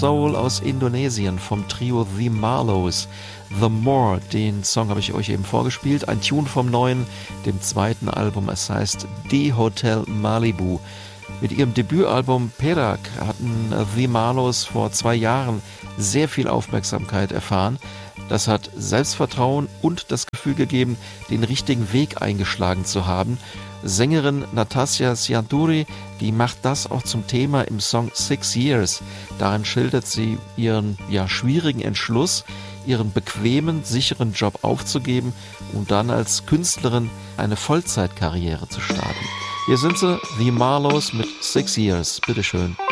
Soul aus Indonesien vom Trio The Marlows. The More, den Song habe ich euch eben vorgespielt. Ein Tune vom neuen, dem zweiten Album. Es heißt The Hotel Malibu. Mit ihrem Debütalbum Perak hatten The Marlows vor 2 Jahren sehr viel Aufmerksamkeit erfahren. Das hat Selbstvertrauen und das Gefühl gegeben, den richtigen Weg eingeschlagen zu haben. Sängerin Natasja Sianturi, die macht das auch zum Thema im Song 6 Years. Darin schildert sie ihren schwierigen Entschluss, ihren bequemen, sicheren Job aufzugeben und dann als Künstlerin eine Vollzeitkarriere zu starten. Hier sind sie, The Marlows mit 6 Years. Bitteschön.